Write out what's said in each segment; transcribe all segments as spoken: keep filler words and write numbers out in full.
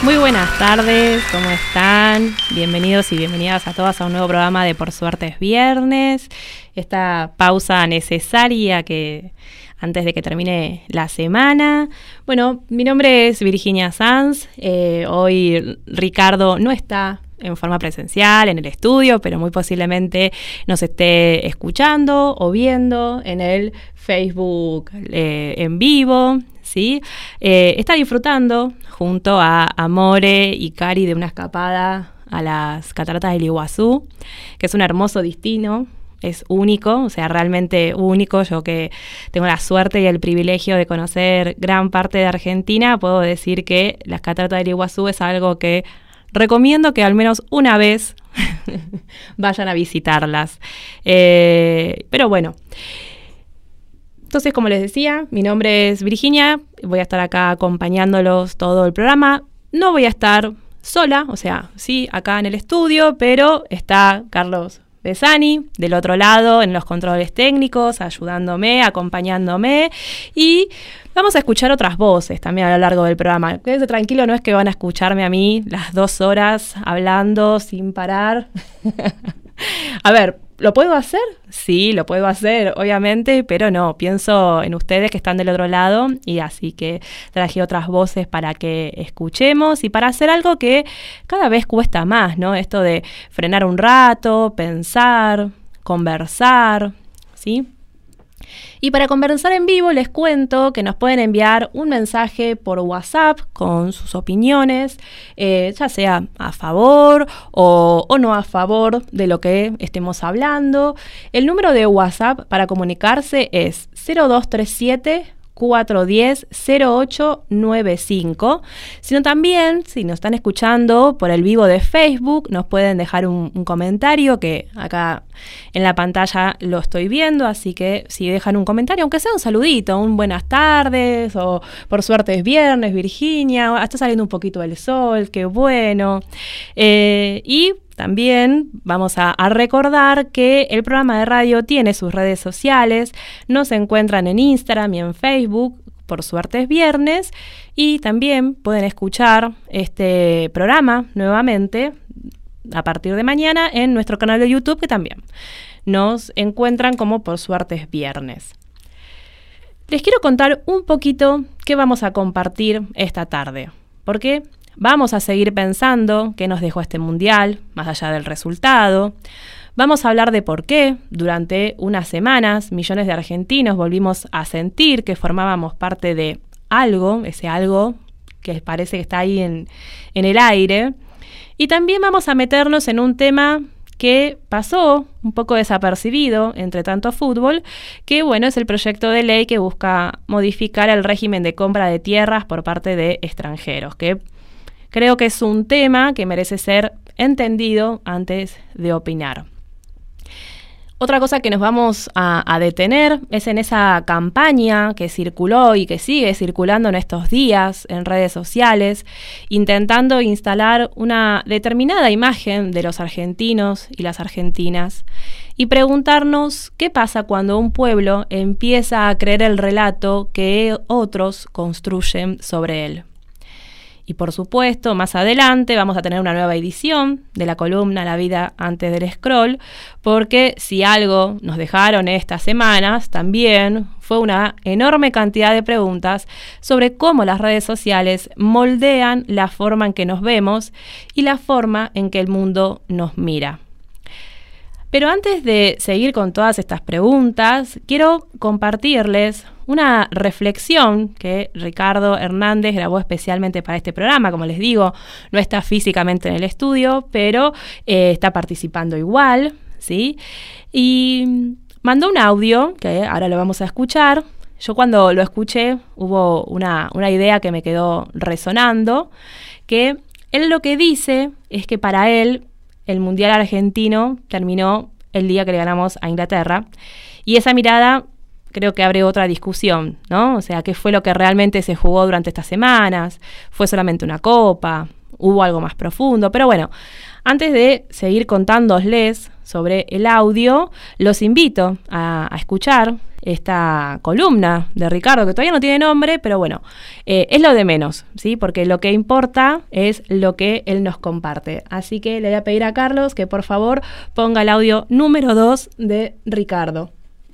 Muy buenas tardes, ¿cómo están? Bienvenidos y bienvenidas a todas a un nuevo programa de Por Suerte es Viernes. Esta pausa necesaria que antes de que termine la semana. Bueno, mi nombre es Virginia Sanz. Eh, hoy Ricardo no está en forma presencial en el estudio, pero muy posiblemente nos esté escuchando o viendo en el Facebook eh, en vivo, ¿sí? Eh, está disfrutando junto a Amore y Cari de una escapada a las cataratas del Iguazú, que es un hermoso destino. Es único, o sea, realmente único. Yo que tengo la suerte y el privilegio de conocer gran parte de Argentina, puedo decir que las cataratas del Iguazú es algo que recomiendo que al menos una vez vayan a visitarlas. Eh, pero bueno, entonces, como les decía, mi nombre es Virginia, voy a estar acá acompañándolos todo el programa. No voy a estar sola, o sea, sí, acá en el estudio, pero está Carlos Besani, del otro lado, en los controles técnicos, ayudándome, acompañándome, y vamos a escuchar otras voces también a lo largo del programa. Quédense tranquilo, no es que van a escucharme a mí las dos horas hablando sin parar. A ver, ¿lo puedo hacer? Sí, lo puedo hacer, obviamente, pero no, pienso en ustedes que están del otro lado, y así que traje otras voces para que escuchemos y para hacer algo que cada vez cuesta más, ¿no? Esto de frenar un rato, pensar, conversar, ¿sí? Y para conversar en vivo les cuento que nos pueden enviar un mensaje por WhatsApp con sus opiniones, eh, ya sea a favor o, o no a favor de lo que estemos hablando. El número de WhatsApp para comunicarse es cero dos tres siete, cuatro uno cero, cero ocho nueve cinco. Sino también, si nos están escuchando por el vivo de Facebook, nos pueden dejar un, un comentario, que acá en la pantalla lo estoy viendo, así que si dejan un comentario, aunque sea un saludito, un buenas tardes, o por suerte es viernes, Virginia, está saliendo un poquito el sol, qué bueno. Eh, y también vamos a, a recordar que el programa de radio tiene sus redes sociales, nos encuentran en Instagram y en Facebook, Por Suerte es Viernes, y también pueden escuchar este programa nuevamente a partir de mañana en nuestro canal de YouTube, que también nos encuentran como Por Suerte es Viernes. Les quiero contar un poquito qué vamos a compartir esta tarde, porque vamos a seguir pensando qué nos dejó este mundial, más allá del resultado. Vamos a hablar de por qué durante unas semanas millones de argentinos volvimos a sentir que formábamos parte de algo, ese algo que parece que está ahí en, en el aire. Y también vamos a meternos en un tema que pasó un poco desapercibido entre tanto fútbol, que bueno, es el proyecto de ley que busca modificar el régimen de compra de tierras por parte de extranjeros, que creo que es un tema que merece ser entendido antes de opinar. Otra cosa que nos vamos a, a detener es en esa campaña que circuló y que sigue circulando en estos días en redes sociales, intentando instalar una determinada imagen de los argentinos y las argentinas y preguntarnos qué pasa cuando un pueblo empieza a creer el relato que otros construyen sobre él. Y por supuesto, más adelante vamos a tener una nueva edición de la columna La vida antes del scroll, porque si algo nos dejaron estas semanas, también fue una enorme cantidad de preguntas sobre cómo las redes sociales moldean la forma en que nos vemos y la forma en que el mundo nos mira. Pero antes de seguir con todas estas preguntas, quiero compartirles una reflexión que Ricardo Hernández grabó especialmente para este programa. Como les digo, no está físicamente en el estudio, pero eh, está participando igual, ¿sí? Y mandó un audio, que ahora lo vamos a escuchar. Yo cuando lo escuché hubo una, una idea que me quedó resonando, que él lo que dice es que para él el Mundial argentino terminó el día que le ganamos a Inglaterra, y esa mirada creo que abre otra discusión, ¿no? O sea, ¿qué fue lo que realmente se jugó durante estas semanas? ¿Fue solamente una copa? ¿Hubo algo más profundo? Pero bueno, antes de seguir contándoles sobre el audio, los invito a, a escuchar esta columna de Ricardo, que todavía no tiene nombre, pero bueno, eh, es lo de menos, ¿sí? Porque lo que importa es lo que él nos comparte. Así que le voy a pedir a Carlos que por favor ponga el audio número dos de Ricardo.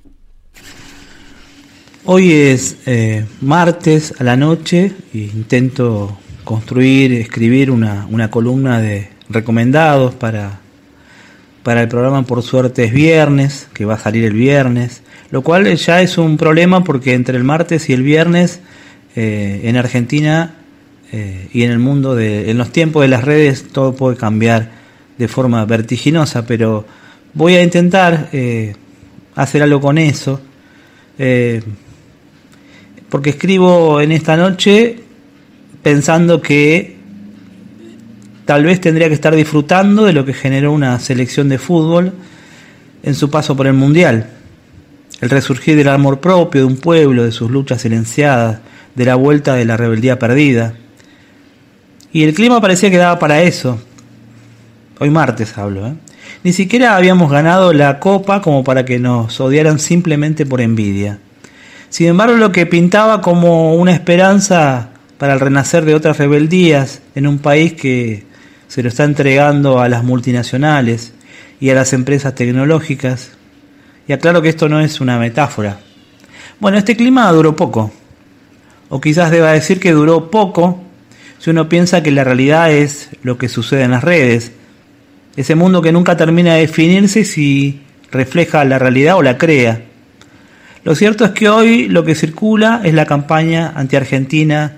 Hoy es eh, martes a la noche e intento construir, escribir una, una columna de recomendados para, para el programa Por Suerte es Viernes, que va a salir el viernes, lo cual ya es un problema porque entre el martes y el viernes eh, en Argentina eh, y en el mundo, de, en los tiempos de las redes, todo puede cambiar de forma vertiginosa, pero voy a intentar eh, hacer algo con eso. Eh, porque escribo en esta noche pensando que tal vez tendría que estar disfrutando de lo que generó una selección de fútbol en su paso por el Mundial. El resurgir del amor propio de un pueblo, de sus luchas silenciadas, de la vuelta de la rebeldía perdida. Y el clima parecía que daba para eso. Hoy martes hablo, ¿eh? Ni siquiera habíamos ganado la Copa como para que nos odiaran simplemente por envidia. Sin embargo, lo que pintaba como una esperanza para el renacer de otras rebeldías en un país que se lo está entregando a las multinacionales y a las empresas tecnológicas. Y aclaro que esto no es una metáfora. Bueno, este clima duró poco. O quizás deba decir que duró poco si uno piensa que la realidad es lo que sucede en las redes. Ese mundo que nunca termina de definirse si refleja la realidad o la crea. Lo cierto es que hoy lo que circula es la campaña anti-argentina,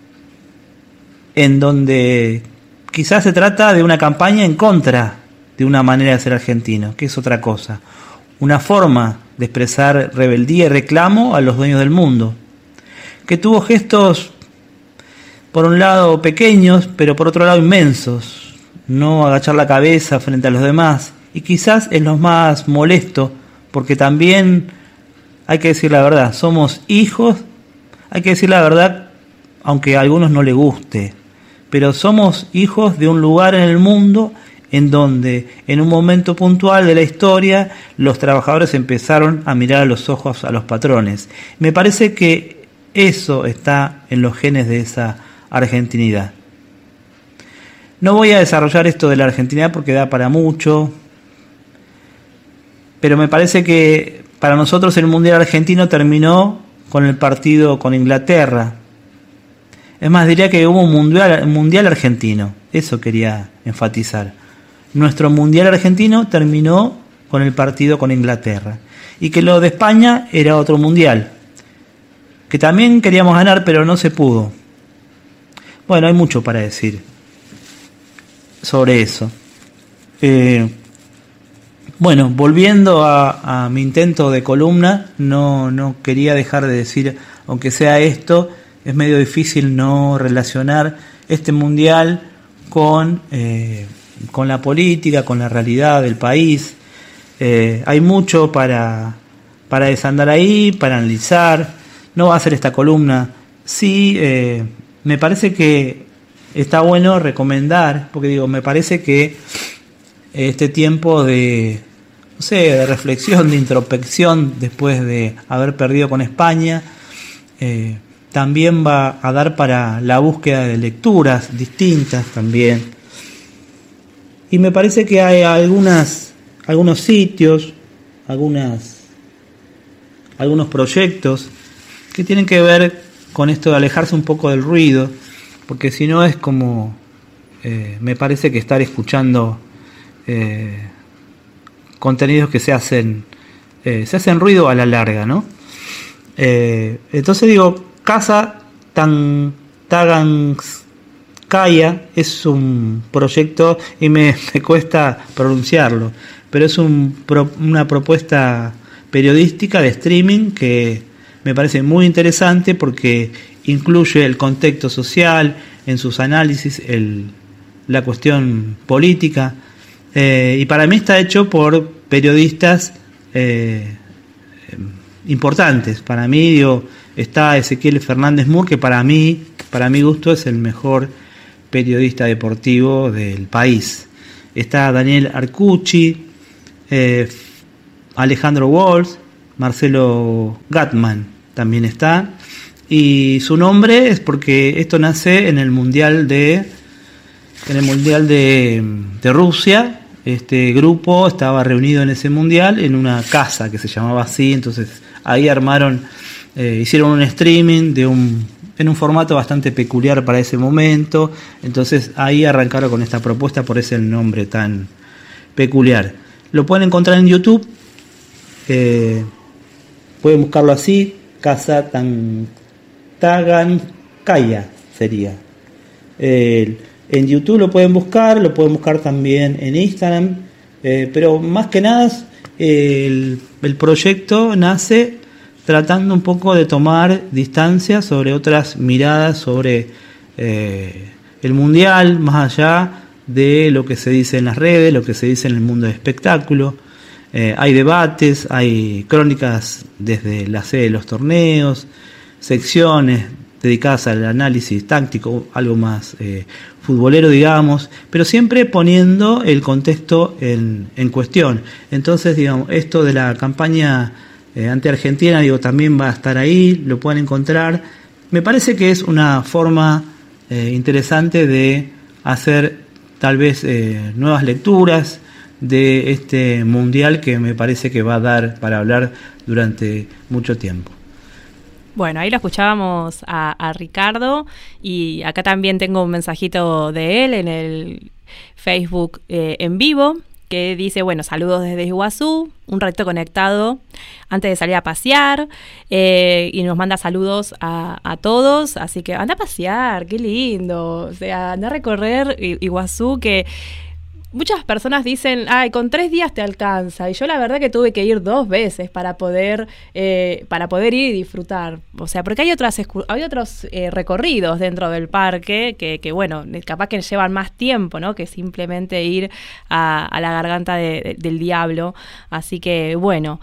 en donde quizás se trata de una campaña en contra de una manera de ser argentino, que es otra cosa. Una forma de expresar rebeldía y reclamo a los dueños del mundo, que tuvo gestos, por un lado pequeños, pero por otro lado inmensos. No agachar la cabeza frente a los demás, y quizás es lo más molesto, porque también hay que decir la verdad, somos hijos, hay que decir la verdad, aunque a algunos no les guste, pero somos hijos de un lugar en el mundo en donde en un momento puntual de la historia los trabajadores empezaron a mirar a los ojos a los patrones. Me parece que eso está en los genes de esa argentinidad. No voy a desarrollar esto de la argentinidad porque da para mucho, pero me parece que para nosotros el Mundial argentino terminó con el partido con Inglaterra. Es más, diría que hubo un mundial, mundial argentino. Eso quería enfatizar. Nuestro Mundial argentino terminó con el partido con Inglaterra. Y que lo de España era otro Mundial. Que también queríamos ganar, pero no se pudo. Bueno, hay mucho para decir sobre eso. Eh... Bueno, volviendo a, a mi intento de columna, no, no quería dejar de decir, aunque sea esto, es medio difícil no relacionar este mundial con, eh, con la política, con la realidad del país. Eh, hay mucho para, para desandar ahí, para analizar. No va a ser esta columna. Sí, eh, me parece que está bueno recomendar, porque digo, me parece que este tiempo de, no sé, de reflexión, de introspección después de haber perdido con España, eh, también va a dar para la búsqueda de lecturas distintas también. Y me parece que hay algunas, algunos sitios, algunas, algunos proyectos que tienen que ver con esto de alejarse un poco del ruido, porque si no es como, eh, me parece que estar escuchando Eh, contenidos que se hacen eh, se hacen ruido a la larga, ¿no? Eh, entonces digo, Casa Tan Taganskaya es un proyecto, y me, me cuesta pronunciarlo, pero es un, pro, una propuesta periodística de streaming que me parece muy interesante porque incluye el contexto social en sus análisis, el, la cuestión política. Eh, y para mí está hecho por periodistas eh, importantes. Para mí, digo, está Ezequiel Fernández Mur, que para mí, para mi gusto, es el mejor periodista deportivo del país. Está Daniel Arcucci, eh, Alejandro Walsh, Marcelo Gatman también está. Y su nombre es porque esto nace en el Mundial de, en el mundial de, de Rusia. Este grupo estaba reunido en ese mundial en una casa que se llamaba así, entonces ahí armaron, eh, hicieron un streaming de un, en un formato bastante peculiar para ese momento, entonces ahí arrancaron con esta propuesta, por ese el nombre tan peculiar. Lo pueden encontrar en YouTube, eh, pueden buscarlo así, Casa Tan, Taganskaya sería. Eh, En YouTube lo pueden buscar, lo pueden buscar también en Instagram, eh, pero más que nada eh, el, el proyecto nace tratando un poco de tomar distancia sobre otras miradas sobre eh, el mundial, más allá de lo que se dice en las redes, lo que se dice en el mundo del espectáculo. Eh, hay debates, hay crónicas desde la sede de los torneos, secciones dedicadas al análisis táctico, algo más eh, futbolero, digamos, pero siempre poniendo el contexto en, en cuestión. Entonces, digamos, esto de la campaña eh, anti-argentina, digo, también va a estar ahí, lo pueden encontrar. Me parece que es una forma eh, interesante de hacer tal vez eh, nuevas lecturas de este mundial que me parece que va a dar para hablar durante mucho tiempo. Bueno, ahí lo escuchábamos a, a Ricardo y acá también tengo un mensajito de él en el Facebook eh, en vivo que dice, bueno, saludos desde Iguazú, un ratito conectado antes de salir a pasear eh, y nos manda saludos a, a todos, así que anda a pasear, qué lindo, o sea, anda a recorrer Iguazú que... Muchas personas dicen, ay, con tres días te alcanza. Y yo la verdad que tuve que ir dos veces para poder eh, para poder ir y disfrutar. O sea, porque hay otras hay otros eh, recorridos dentro del parque que, que, bueno, capaz que llevan más tiempo, ¿no? Que simplemente ir a, a la garganta de, de, del diablo. Así que, bueno,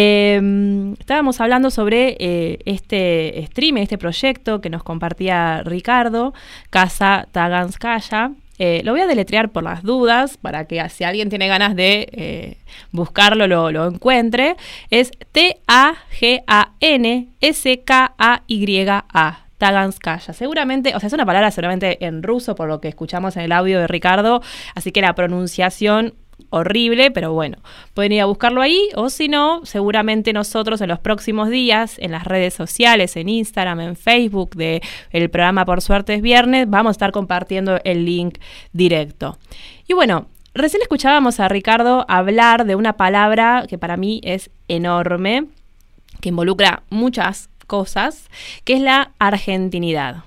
eh, estábamos hablando sobre eh, este stream, este proyecto que nos compartía Ricardo, Casa Taganskaya. Eh, lo voy a deletrear por las dudas, para que si alguien tiene ganas de eh, buscarlo, lo, lo encuentre. Es T A G A N S K A Y A, Taganskaya. Seguramente, o sea, es una palabra seguramente en ruso, por lo que escuchamos en el audio de Ricardo, así que la pronunciación horrible, pero bueno, pueden ir a buscarlo ahí, o si no, seguramente nosotros en los próximos días, en las redes sociales, en Instagram, en Facebook, de el programa Por Suerte es Viernes, vamos a estar compartiendo el link directo. Y bueno, recién escuchábamos a Ricardo hablar de una palabra que para mí es enorme, que involucra muchas cosas, que es la argentinidad.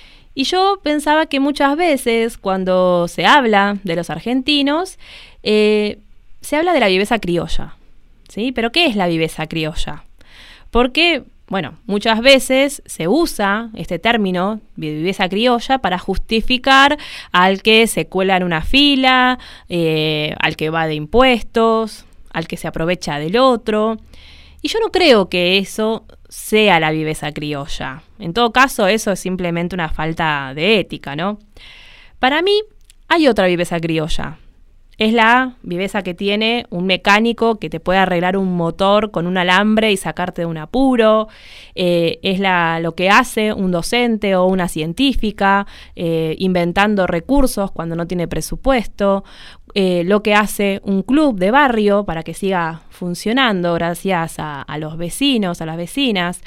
Y yo pensaba que muchas veces cuando se habla de los argentinos, eh, se habla de la viveza criolla, ¿sí? ¿Pero qué es la viveza criolla? Porque, bueno, muchas veces se usa este término, viveza criolla, para justificar al que se cuela en una fila, eh, al que va de impuestos, al que se aprovecha del otro. Y yo no creo que eso sea la viveza criolla. En todo caso, eso es simplemente una falta de ética, ¿no? Para mí, hay otra viveza criolla. Es la viveza que tiene un mecánico que te puede arreglar un motor con un alambre y sacarte de un apuro. Eh, es la, lo que hace un docente o una científica eh, inventando recursos cuando no tiene presupuesto. Eh, lo que hace un club de barrio para que siga funcionando gracias a, a los vecinos, a las vecinas.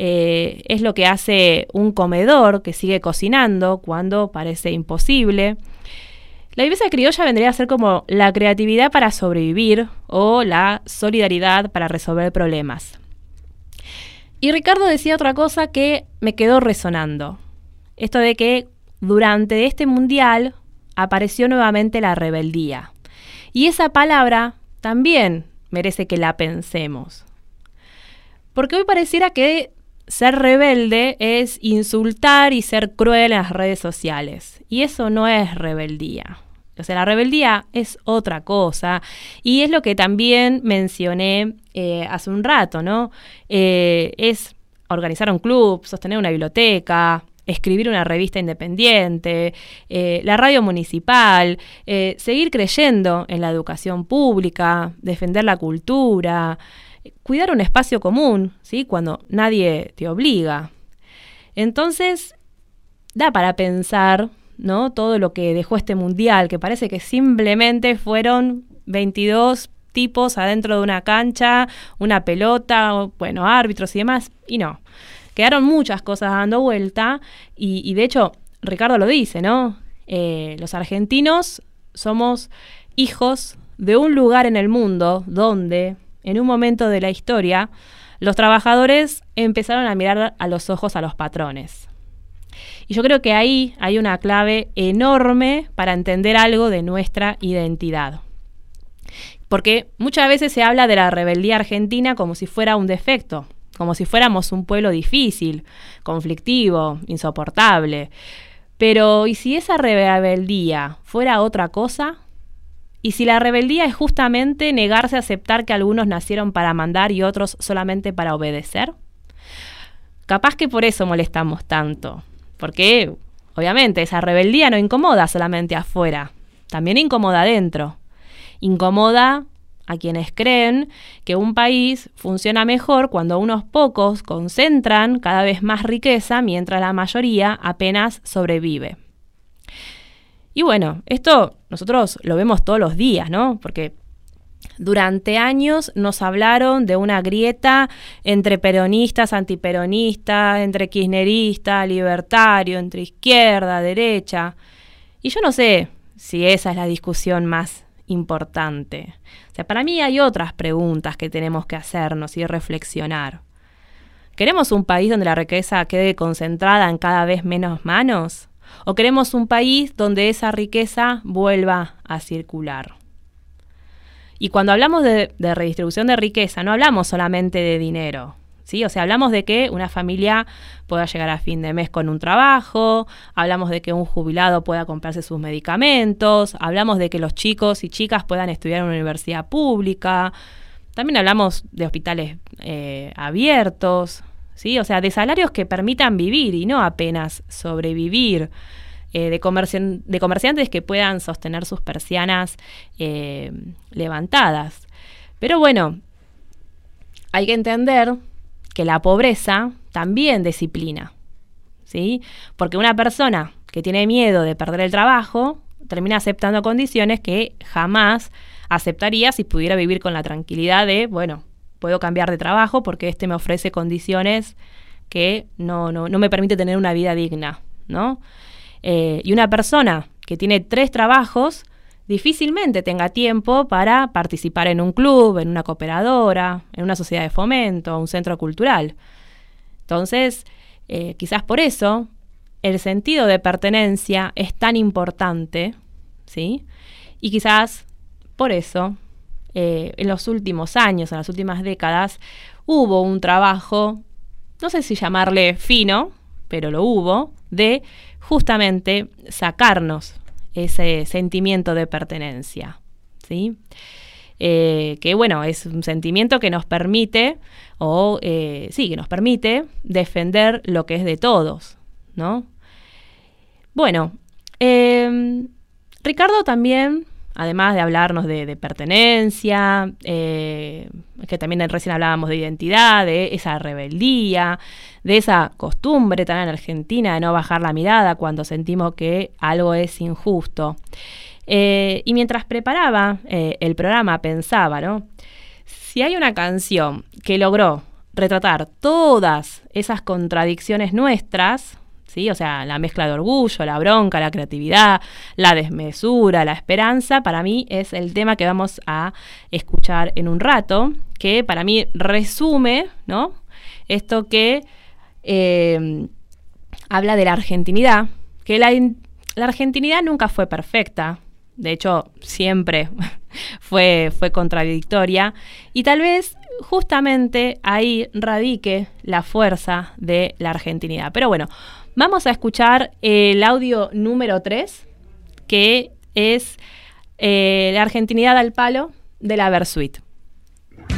Eh, es lo que hace un comedor que sigue cocinando cuando parece imposible. La viveza criolla vendría a ser como la creatividad para sobrevivir o la solidaridad para resolver problemas. Y Ricardo decía otra cosa que me quedó resonando. Esto de que durante este mundial apareció nuevamente la rebeldía. Y esa palabra también merece que la pensemos. Porque hoy pareciera que ser rebelde es insultar y ser cruel en las redes sociales. Y eso no es rebeldía. O sea, la rebeldía es otra cosa. Y es lo que también mencioné eh, hace un rato, ¿no? Eh, es organizar un club, sostener una biblioteca, escribir una revista independiente, eh, la radio municipal, eh, seguir creyendo en la educación pública, defender la cultura, cuidar un espacio común, ¿sí? Cuando nadie te obliga. Entonces, da para pensar, ¿no? Todo lo que dejó este mundial, que parece que simplemente fueron veintidós tipos adentro de una cancha, una pelota, bueno, árbitros y demás, y no. Quedaron muchas cosas dando vuelta, y, y de hecho, Ricardo lo dice, ¿no? Eh, los argentinos somos hijos de un lugar en el mundo donde, en un momento de la historia, los trabajadores empezaron a mirar a los ojos a los patrones. Y yo creo que ahí hay una clave enorme para entender algo de nuestra identidad. Porque muchas veces se habla de la rebeldía argentina como si fuera un defecto, como si fuéramos un pueblo difícil, conflictivo, insoportable. Pero, ¿y si esa rebeldía fuera otra cosa? ¿Y si la rebeldía es justamente negarse a aceptar que algunos nacieron para mandar y otros solamente para obedecer? Capaz que por eso molestamos tanto. Porque, obviamente, esa rebeldía no incomoda solamente afuera, también incomoda adentro. Incomoda a quienes creen que un país funciona mejor cuando unos pocos concentran cada vez más riqueza mientras la mayoría apenas sobrevive. Y bueno, esto nosotros lo vemos todos los días, ¿no? Porque durante años nos hablaron de una grieta entre peronistas, antiperonistas, entre kirchneristas, libertario, entre izquierda, derecha. Y yo no sé si esa es la discusión más importante. O sea, para mí hay otras preguntas que tenemos que hacernos y reflexionar. ¿Queremos un país donde la riqueza quede concentrada en cada vez menos manos? ¿O queremos un país donde esa riqueza vuelva a circular? Y cuando hablamos de, de redistribución de riqueza, no hablamos solamente de dinero, ¿sí? O sea, hablamos de que una familia pueda llegar a fin de mes con un trabajo, hablamos de que un jubilado pueda comprarse sus medicamentos, hablamos de que los chicos y chicas puedan estudiar en una universidad pública, también hablamos de hospitales eh, abiertos, ¿sí? O sea, de salarios que permitan vivir y no apenas sobrevivir. Eh, de, comerci- de comerciantes que puedan sostener sus persianas eh, levantadas. Pero bueno, hay que entender que la pobreza también disciplina, ¿sí? Porque una persona que tiene miedo de perder el trabajo termina aceptando condiciones que jamás aceptaría si pudiera vivir con la tranquilidad de, bueno, puedo cambiar de trabajo porque este me ofrece condiciones que no, no, no me permite tener una vida digna, ¿no? Eh, y una persona que tiene tres trabajos difícilmente tenga tiempo para participar en un club, en una cooperadora, en una sociedad de fomento, un centro cultural. Entonces, eh, quizás por eso el sentido de pertenencia es tan importante, ¿sí? Y quizás por eso eh, en los últimos años, en las últimas décadas, hubo un trabajo, no sé si llamarle fino, pero lo hubo, de justamente sacarnos ese sentimiento de pertenencia, ¿sí? Eh, que bueno, es un sentimiento que nos permite, o eh, sí, que nos permite defender lo que es de todos, ¿no? Bueno, eh, Ricardo también, además de hablarnos de, de pertenencia, eh, que también recién hablábamos de identidad, de esa rebeldía, de esa costumbre tan en Argentina de no bajar la mirada cuando sentimos que algo es injusto. Eh, y mientras preparaba eh, el programa pensaba, ¿no? Si hay una canción que logró retratar todas esas contradicciones nuestras, ¿sí? O sea, la mezcla de orgullo, la bronca, la creatividad, la desmesura, la esperanza, para mí es el tema que vamos a escuchar en un rato, que para mí resume, ¿no? Esto que eh, habla de la argentinidad, que la, la argentinidad nunca fue perfecta, de hecho siempre fue, fue contradictoria, y tal vez justamente ahí radique la fuerza de la argentinidad. Pero bueno, vamos a escuchar el audio número tres, que es eh, la argentinidad al palo de la Versuit.